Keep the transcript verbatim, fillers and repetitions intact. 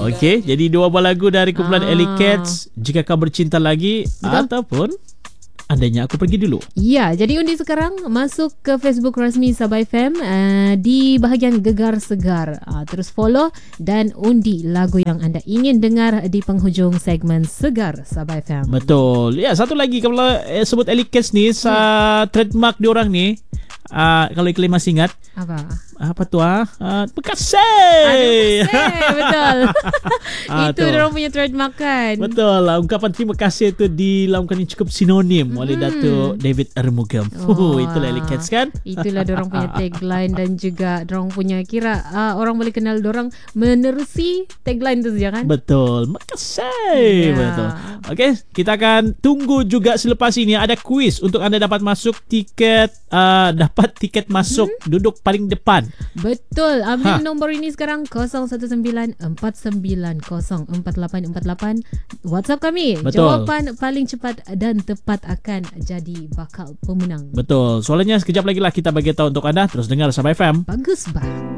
Okey, jadi dua buah lagu dari kumpulan Ah. Alley Cats, Jika Kau Bercinta Lagi. Betul. Ataupun Andainya Aku Pergi Dulu. Ya, jadi undi sekarang masuk ke Facebook rasmi Sabah F M uh, di bahagian Gegar Segar. Uh, terus follow dan undi lagu yang anda ingin dengar di penghujung segmen Segar Sabah F M. Betul. Ya, satu lagi kalau eh, sebut Alley Cats ni, Hmm. sa trademark diorang ni, uh, kalau iklim masih ingat, Apa? apa tu ah? Uh, Bekasi. Aduh, betul. Ah, Itu tu. diorang punya trademark kan. Betul lah. Ungkapan terima kasih tu dilakukan yang cukup sinonim hmm. oleh Datuk David Armugam. Oh, itulah Alley Cats kan. Itulah diorang punya tagline dan juga diorang punya kira uh, orang boleh kenal diorang menerusi tagline tu saja kan. Betul. Makasih. Ya. Betul. Okey, kita akan tunggu juga selepas ini ada kuis untuk anda dapat masuk tiket uh, dapat tiket masuk hmm. duduk paling depan. Betul. Ambil Ha. nombor ini sekarang kosong satu sembilan empat sembilan kosong empat lapan empat lapan. WhatsApp kami. Betul. Jawapan paling cepat dan tepat akan jadi bakal pemenang. Betul. Soalannya sekejap lagi lah kita bagi tahu untuk anda. Terus dengar Sabah F M. Bagus bah.